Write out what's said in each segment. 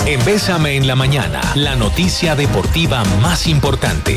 En Bésame en la Mañana, la noticia deportiva más importante.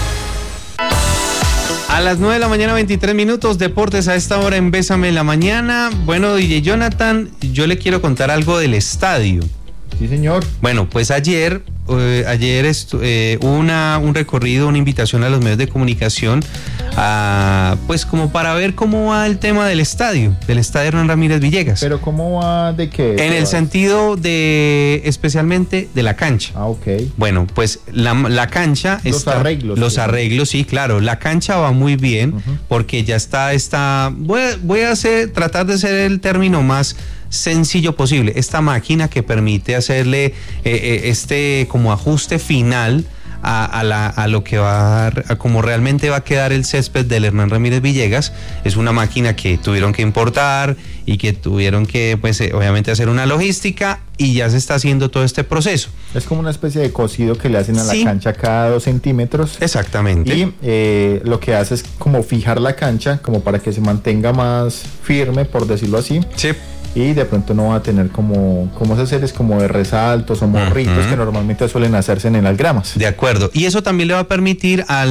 A las 9 de la mañana, 23 minutos, deportes a esta hora en Bésame en la Mañana. Bueno, DJ Jonathan, yo le quiero contar algo del estadio. Sí, señor. Bueno, pues ayer hubo un recorrido, una invitación a los medios de comunicación, pues como para ver cómo va el tema del estadio Hernán Ramírez Villegas. ¿Pero cómo va de qué? En el sentido de, especialmente de la cancha. Ah, ok. Bueno, pues la cancha está... Los arreglos, sí, claro. La cancha va muy bien, porque ya está voy a tratar de ser el término más sencillo posible. Esta máquina que permite hacerle como ajuste final a lo que a como realmente va a quedar el césped del Hernán Ramírez Villegas. Es una máquina que tuvieron que importar y que tuvieron que, pues, obviamente hacer una logística, y ya se está haciendo todo este proceso. Es como una especie de cosido que le hacen a la cancha cada 2 centímetros. Exactamente. Y lo que hace es como fijar la cancha, como para que se mantenga más firme, por decirlo así. Sí. Y de pronto no va a tener como esas series como de resaltos o morritos que normalmente suelen hacerse en las gramas. De acuerdo. Y eso también le va a permitir a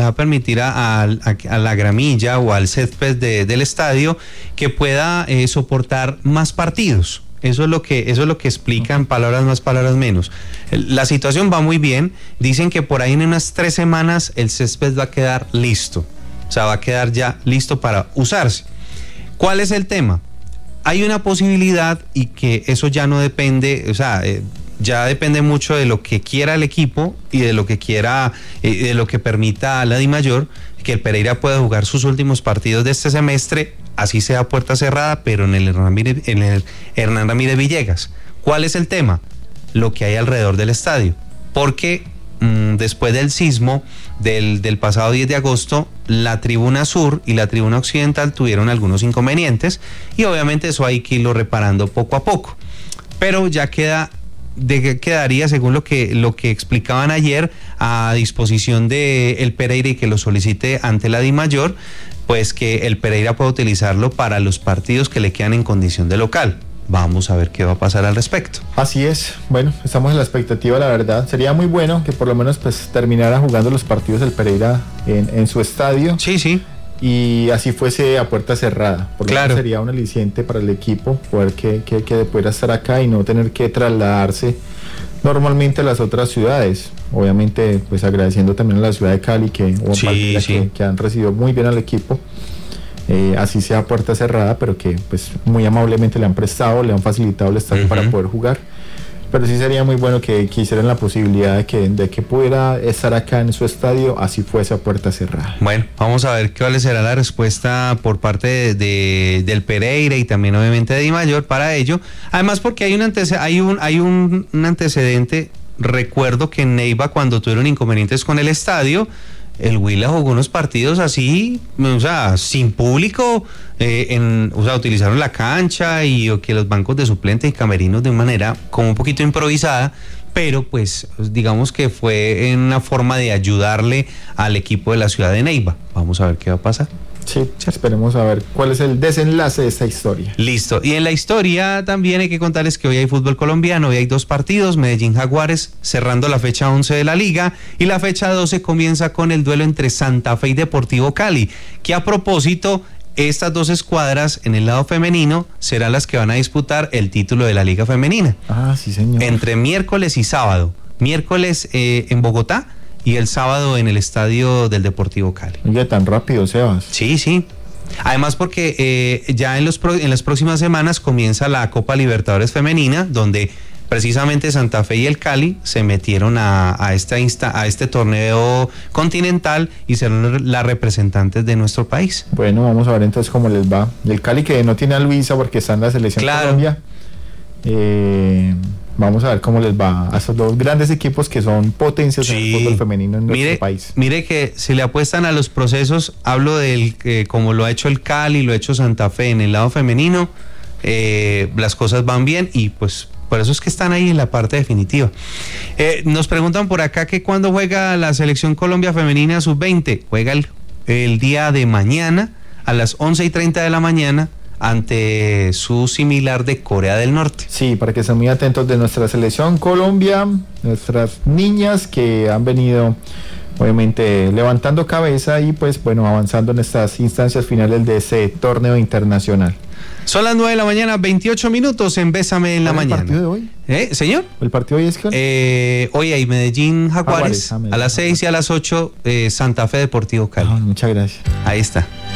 la gramilla o al césped del estadio que pueda soportar más partidos. Eso es lo que explican, palabras más, palabras menos. La situación va muy bien. Dicen que por ahí en unas 3 semanas el césped va a quedar listo. O sea, va a quedar ya listo para usarse. ¿Cuál es el tema? Hay una posibilidad, y que eso ya no depende, o sea, ya depende mucho de lo que quiera el equipo y de lo que quiera, de lo que permita la DIMAYOR, que el Pereira pueda jugar sus últimos partidos de este semestre, así sea puerta cerrada, pero en el Hernán Ramírez Villegas. ¿Cuál es el tema? Lo que hay alrededor del estadio. Porque después del sismo del pasado 10 de agosto, la tribuna sur y la tribuna occidental tuvieron algunos inconvenientes, y obviamente eso hay que irlo reparando poco a poco. Pero ya quedaría, según lo que explicaban ayer, a disposición de el Pereira, y que lo solicite ante la DIMAYOR, pues que el Pereira pueda utilizarlo para los partidos que le quedan en condición de local. Vamos a ver qué va a pasar al respecto. Así es. Bueno, estamos en la expectativa, la verdad. Sería muy bueno que por lo menos pues terminara jugando los partidos del Pereira en su estadio. Sí, sí. Y así fuese a puerta cerrada. Porque claro, sería un aliciente para el equipo poder que pudiera estar acá y no tener que trasladarse normalmente a las otras ciudades. Obviamente, pues agradeciendo también a la ciudad de Cali que han recibido muy bien al equipo. Así sea puerta cerrada, pero que pues muy amablemente le han facilitado el estadio para poder jugar. Pero sí sería muy bueno que hicieran la posibilidad de que pudiera estar acá en su estadio, así fuese a puerta cerrada. Bueno, vamos a ver cuál será la respuesta por parte del Pereira y también obviamente de DIMAYOR para ello. Además, porque hay un antecedente. Recuerdo que en Neiva, cuando tuvieron inconvenientes con el estadio, el Huila jugó unos partidos así, o sea, sin público, utilizaron la cancha y que los bancos de suplentes y camerinos de manera como un poquito improvisada, pero pues digamos que fue en una forma de ayudarle al equipo de la ciudad de Neiva. Vamos a ver qué va a pasar. Sí, esperemos a ver cuál es el desenlace de esta historia. Listo. Y en la historia también hay que contarles que hoy hay fútbol colombiano. Hoy hay 2 partidos, Medellín Jaguares cerrando la fecha 11 de la liga, y la fecha 12 comienza con el duelo entre Santa Fe y Deportivo Cali, que a propósito, estas 2 escuadras en el lado femenino serán las que van a disputar el título de la liga femenina. Ah, sí, señor. Entre miércoles y sábado. Miércoles en Bogotá, y el sábado en el estadio del Deportivo Cali. Oye, tan rápido, Sebas. Sí, sí. Además, porque ya en las próximas semanas comienza la Copa Libertadores Femenina, donde precisamente Santa Fe y el Cali se metieron a este torneo continental y serán las representantes de nuestro país. Bueno, vamos a ver entonces cómo les va. El Cali, que no tiene a Luisa porque está en la selección Colombia. Vamos a ver cómo les va a esos 2 grandes equipos que son potencias en el fútbol femenino en nuestro país. Mire que si le apuestan a los procesos, hablo del como lo ha hecho el Cali, lo ha hecho Santa Fe en el lado femenino, las cosas van bien, y pues por eso es que están ahí en la parte definitiva. Nos preguntan por acá que cuándo juega la selección Colombia femenina sub-20. Juega el día de mañana a las 11:30 de la mañana ante su similar de Corea del Norte. Sí, para que estén muy atentos de nuestra selección Colombia, nuestras niñas que han venido obviamente levantando cabeza y pues bueno, avanzando en estas instancias finales de ese torneo internacional. Son las 9 de la mañana, 28 minutos en Bésame en la mañana. ¿El partido de hoy? ¿Señor? ¿El partido de hoy es con? Hoy hay Medellín Jaguares, Medellín, a las 6 y a las 8 Santa Fe Deportivo Cali. Muchas gracias. Ahí está.